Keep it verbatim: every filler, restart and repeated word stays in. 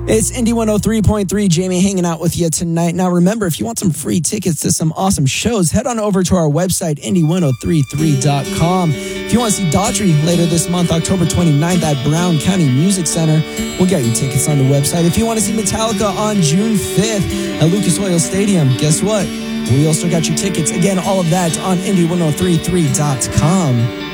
It's Indie one oh three point three, Jamie hanging out with you tonight. Now remember, if you want some free tickets to some awesome shows, head on over to our website, indie ten thirty-three dot com. If you want to see Daughtry later this month, October twenty-ninth at Brown County Music Center, we'll get you tickets on the website. If you want to see Metallica on June fifth at Lucas Oil Stadium, guess what? We also got your tickets. Again, all of that on indie ten thirty-three dot com.